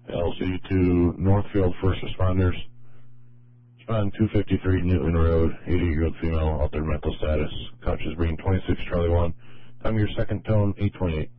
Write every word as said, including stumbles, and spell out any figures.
L C to Northfield First Responders. Respond two fifty-three Newton Road, eighty-year-old female, altered mental status. Conscious breathing twenty-six Charlie one. Time of your second tone, eight twenty-eight.